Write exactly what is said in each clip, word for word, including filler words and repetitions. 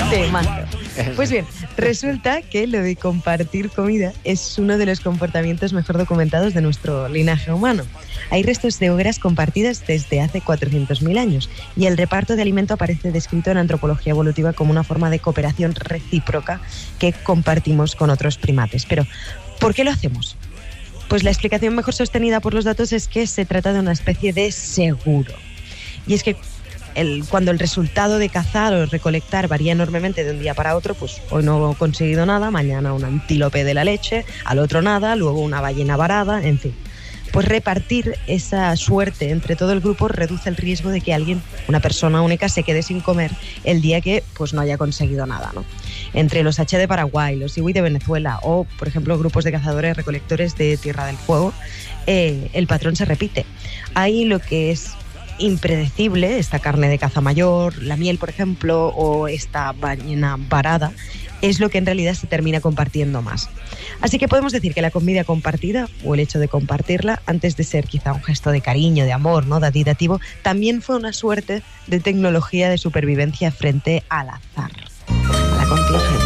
Temazo. Pues bien, resulta que lo de compartir comida es uno de los comportamientos mejor documentados de nuestro linaje humano. Hay restos de hogueras compartidas desde hace cuatrocientos mil años y el reparto de alimento aparece descrito en antropología evolutiva como una forma de cooperación recíproca que compartimos con otros primates. Pero, ¿por qué lo hacemos? Pues la explicación mejor sostenida por los datos es que se trata de una especie de seguro. Y es que el, cuando el resultado de cazar o recolectar varía enormemente de un día para otro, pues hoy no he conseguido nada, mañana un antílope de la leche, al otro nada, luego una ballena varada, en fin. Pues repartir esa suerte entre todo el grupo reduce el riesgo de que alguien, una persona única, se quede sin comer el día que pues no haya conseguido nada, ¿no? Entre los H de Paraguay, los Iwi de Venezuela o, por ejemplo, grupos de cazadores recolectores de Tierra del Fuego, eh, el patrón se repite. Hay lo que es impredecible, esta carne de caza mayor, la miel, por ejemplo, o esta ballena varada, es lo que en realidad se termina compartiendo más. Así que podemos decir que la comida compartida, o el hecho de compartirla, antes de ser quizá un gesto de cariño, de amor, ¿no?, daditativo, también fue una suerte de tecnología de supervivencia frente al azar, a la contingencia.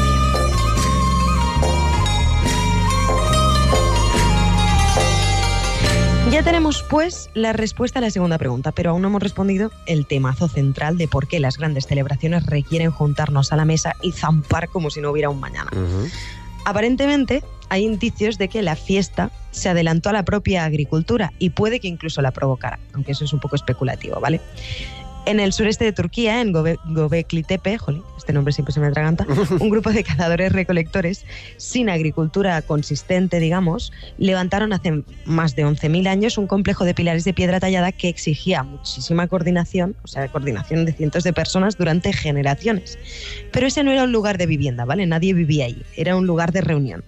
Ya tenemos, pues, la respuesta a la segunda pregunta, pero aún no hemos respondido el temazo central de por qué las grandes celebraciones requieren juntarnos a la mesa y zampar como si no hubiera un mañana. Uh-huh. Aparentemente, hay indicios de que la fiesta se adelantó a la propia agricultura y puede que incluso la provocara, aunque eso es un poco especulativo, ¿vale? En el sureste de Turquía, en Göbe- Göbekli Tepe, jolín, este nombre siempre se me atraganta, un grupo de cazadores-recolectores sin agricultura consistente, digamos, levantaron hace más de once mil años un complejo de pilares de piedra tallada que exigía muchísima coordinación, o sea, coordinación de cientos de personas durante generaciones. Pero ese no era un lugar de vivienda, ¿vale? Nadie vivía allí, era un lugar de reunión.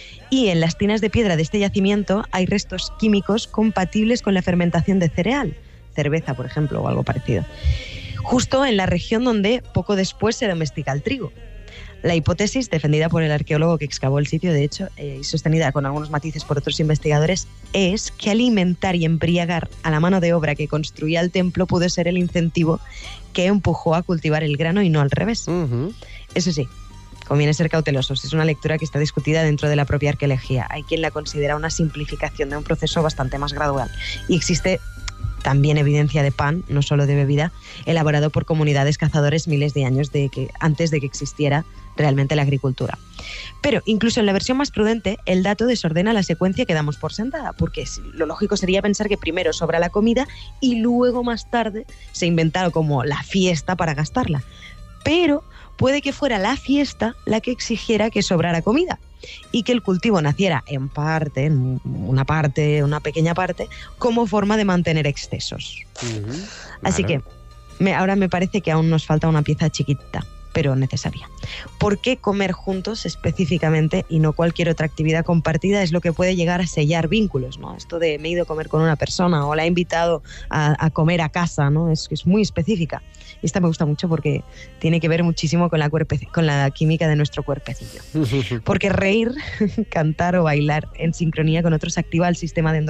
Y en las tinas de piedra de este yacimiento hay restos químicos compatibles con la fermentación de cereal, cerveza, por ejemplo, o algo parecido, justo en la región donde poco después se domestica el trigo. La hipótesis, defendida por el arqueólogo que excavó el sitio, de hecho, eh, y sostenida con algunos matices por otros investigadores, es que alimentar y embriagar a la mano de obra que construía el templo pudo ser el incentivo que empujó a cultivar el grano y no al revés. Uh-huh. Eso sí, conviene ser cautelosos. Es una lectura que está discutida dentro de la propia arqueología. Hay quien la considera una simplificación de un proceso bastante más gradual. Y existe también evidencia de pan, no solo de bebida, elaborado por comunidades cazadores miles de años de que, antes de que existiera realmente la agricultura. Pero incluso en la versión más prudente, el dato desordena la secuencia que damos por sentada, porque lo lógico sería pensar que primero sobra la comida y luego más tarde se inventaron como la fiesta para gastarla. Pero puede que fuera la fiesta la que exigiera que sobrara comida y que el cultivo naciera en parte, en una parte, una pequeña parte, como forma de mantener excesos. Uh-huh. Así claro. que me, ahora me parece que aún nos falta una pieza chiquita, pero necesaria. ¿Por qué comer juntos específicamente y no cualquier otra actividad compartida es lo que puede llegar a sellar vínculos, ¿no? Esto de me he ido a comer con una persona o la he invitado a, a comer a casa, ¿no? Es, es muy específica. Y esta me gusta mucho porque tiene que ver muchísimo con la, cuerpe- con la química de nuestro cuerpecillo. Porque reír, cantar o bailar en sincronía con otros activa el sistema de endorfinas